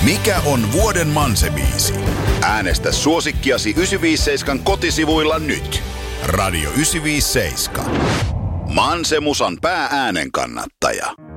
Mikä on vuoden Manse-biisi? Äänestä suosikkiasi 957 kotisivuilla nyt. Radio 957. Manse-musan pää-äänen kannattaja.